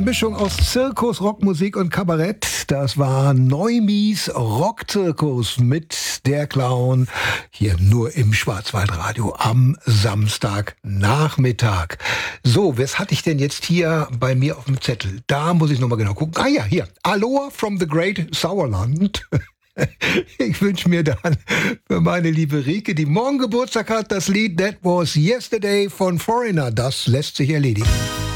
Mischung aus Zirkus, Rockmusik und Kabarett. Das war Neumies Rockzirkus mit der Clown. Hier nur im Schwarzwaldradio am Samstagnachmittag. So, was hatte ich denn jetzt hier bei mir auf dem Zettel? Da muss ich nochmal genau gucken. Ah ja, hier. Aloha from the Great Sauerland. Ich wünsche mir dann für meine liebe Rike, die morgen Geburtstag hat, das Lied That Was Yesterday von Foreigner. Das lässt sich erledigen.